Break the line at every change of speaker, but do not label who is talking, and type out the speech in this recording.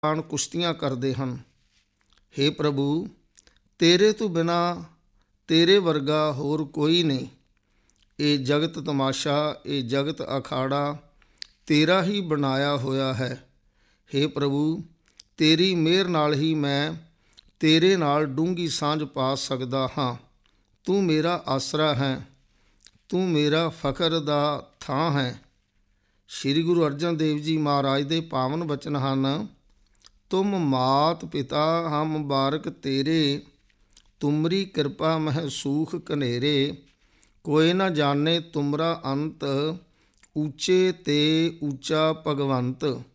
ਆਣ ਕੁਸ਼ਤੀਆਂ ਕਰਦੇ ਹਨ। ਹੇ ਪ੍ਰਭੂ, ਤੇਰੇ ਤੋਂ ਬਿਨਾ ਤੇਰੇ ਵਰਗਾ ਹੋਰ ਕੋਈ ਨਹੀਂ। ਇਹ ਜਗਤ ਤਮਾਸ਼ਾ, ਇਹ ਜਗਤ ਅਖਾੜਾ ਤੇਰਾ ਹੀ ਬਣਾਇਆ ਹੋਇਆ ਹੈ। ਹੇ ਪ੍ਰਭੂ, ਤੇਰੀ ਮਿਹਰ ਨਾਲ ਹੀ ਮੈਂ ਤੇਰੇ ਨਾਲ ਡੂੰਘੀ ਸਾਂਝ ਪਾ ਸਕਦਾ ਹਾਂ। ਤੂੰ ਮੇਰਾ ਆਸਰਾ ਹੈ, ਤੂੰ ਮੇਰਾ ਫਖਰ ਦਾ ਥਾਂ ਹੈ। ਸ਼੍ਰੀ ਗੁਰੂ ਅਰਜਨ ਦੇਵ ਜੀ ਮਹਾਰਾਜ ਦੇ ਪਾਵਨ ਬਚਨ ਹਨ। ਤੁਮ ਮਾਤ ਪਿਤਾ ਹਮ ਮੁਬਾਰਕ ਤੇਰੇ, ਤੁਮਰੀ ਕਿਰਪਾ ਮਹਿ ਸੂਖ ਕਨੇਰੇ। ਕੋਈ ਨਾ ਜਾਣੇ ਤੁਮਰਾ ਅੰਤ, ਉੱਚੇ ਤੇ ਉੱਚਾ ਭਗਵੰਤ।